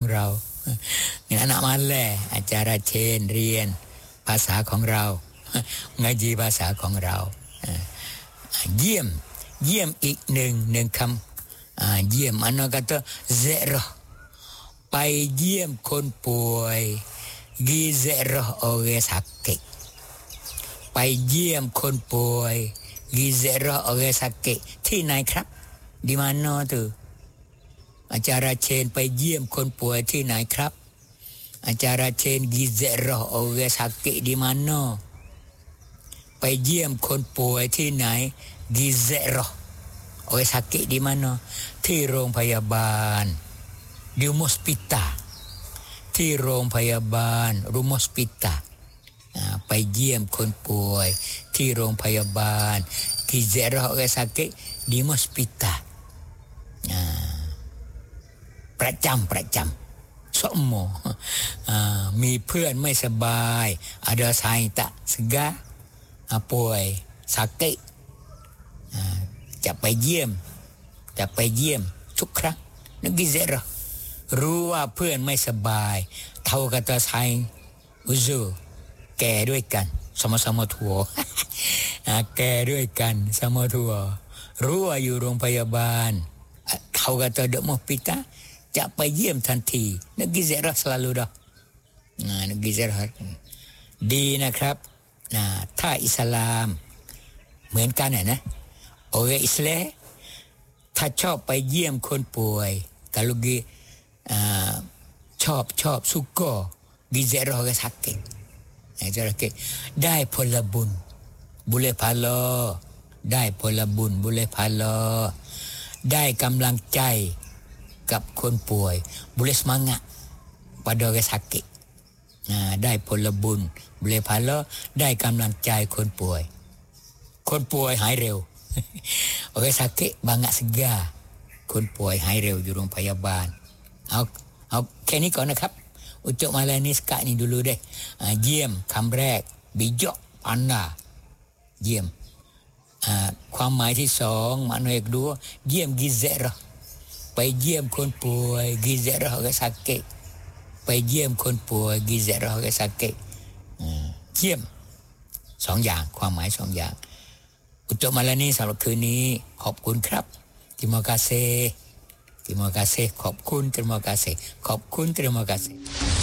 เรางั้นanak malas acaraเชนเรียนภาษาของเราngaji ภาษาของเราเยี่ยมอีกหนึ่งคำเยี่ยมอันนั้นkata ziarah ไปเยี่ยมคนป่วยgi ziarah orang sakit ไปเยี่ยมคนป่วยgi ziarah orang sakit ที่ไหนครับdi mana tu acaraเชนไปเยี่ยมคนป่วยที่ไหนครับacaraเชนgi ziarah orang sakit di mana ไปเยี่ยมคนป่วยที่ไหนgi ziarah orang sakit di mana ที่โรงพยาบาลdi hospital ที่โรงพยาบาล room hospital ไปเยี่ยมคนป่วยที่โรงพยาบาลgi ziarah orang sakit di hospital ประจำsemua มีเพื่อนไม่สบาย ada saya tak segar ป่วย sakit จะไปเยี่ยมทุกครั้งนึกกิเซระรู้ว่าเพื่อนไม่สบายเท่ากับตัวไทยอุซูแก่ด้วยกันsama-sama tua แก่ด้วยกันsama tua รู้ว่าอยู่โรงพยาบาลเท่ากับตัวเดอะมอปิตาจะไปเยี่ยมทันทีนึกกิเซระ selalu dah นึกกิเซระดีนะครับถ้าอิสลามเหมือนกันนะorang Islam ถ้าชอบไปเยี่ยมคนป่วย kalauชอบsuka gi ziarah orang sakit ได้ผลบุญ boleh pahala ได้ผลบุญ boleh pahala ได้กำลังใจกับคนป่วย boleh semangat pada orang sakit ได้ผลบุญ boleh pahala ได้กำลังใจคนป่วยหายเร็วorang sakit banyak segar คนป่วยหายเร็วอยู่โรงพยาบาลเอาแค่นี้ก่อนนะครับuntuk malam ni sekat ni dulu deh เยี่ยมคำแรก bijak pandai เยี่ยมความหมายที่สองmakna yang kedua เยี่ยม gi ziarah ไปเยี่ยมคนป่วย gi ziarah orang sakit ไปเยี่ยมคนป่วย gi ziarah orang sakit เยี่ยมสองอย่างความหมายสองอย่างuntuk malam ni สำหรับคืนนี้ขอบคุณครับ terima kasih ขอบคุณ terima kasih